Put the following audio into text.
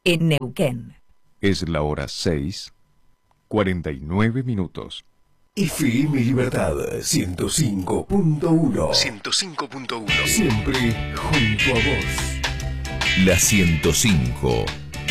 en Neuquén. Es la hora 6:49. FM Libertad 105.1. 105.1. Siempre junto a vos. La 105.